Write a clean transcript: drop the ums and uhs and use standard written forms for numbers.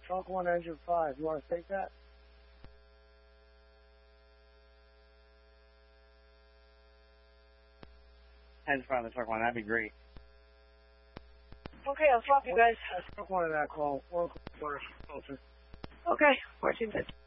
Truck 1, engine 5. You want to take that? Head in front of the truck 1, that'd be great. Okay, I'll swap you guys. Truck 1 in that call. 1 quarter. Okay, 14 minutes.